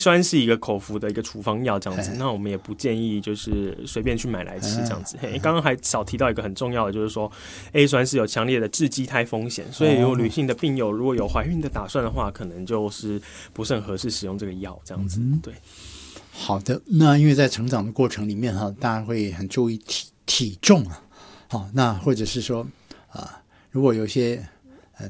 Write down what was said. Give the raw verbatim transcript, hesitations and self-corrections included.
酸是一个口服的一个处方药这样子，那我们也不建议就是随便去买来吃这样子。刚刚还少提到一个很重要的，就是说 A 酸是有强烈的致畸胎风险，所以有女性的病友如果有怀孕的打算的话，可能就是不是很合适使用这个药这样子。嗯、对， 好的，那因为在成长的过程里面哈，大家会很注意体体重啊，好，那或者是说啊，如果有些